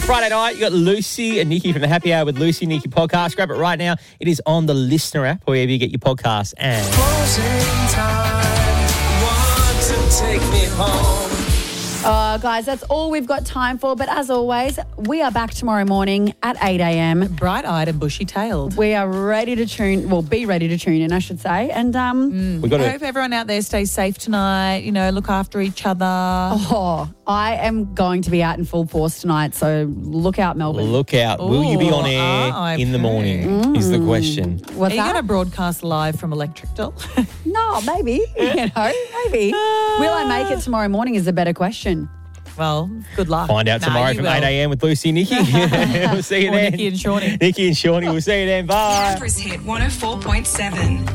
Friday night. You got Lucy and Nikki from the Happy Hour with Lucy and Nikki podcast. Grab it right now. It is on the Listener app, wherever you get your podcasts. And Closing time, want to take me home. Guys, that's all we've got time for. But as always, we are back tomorrow morning at 8 a.m. Bright-eyed and bushy-tailed. We are ready to be ready to tune in, I should say. And we got I hope everyone out there stays safe tonight. You know, look after each other. I am going to be out in full force tonight, so look out, Melbourne. Look out. Will you be on air in the morning is the question. What's Are you that? going to broadcast live from Electric Doll? No, maybe. Maybe. Will I make it tomorrow morning is a better question. Well, good luck. Find out tomorrow you from will. 8 a.m. with Lucy and Nikki. We'll see you Or then. Nikki and Shawnee. Nikki and Shawnee. We'll see you then. Bye. Canberra's hit 104.7.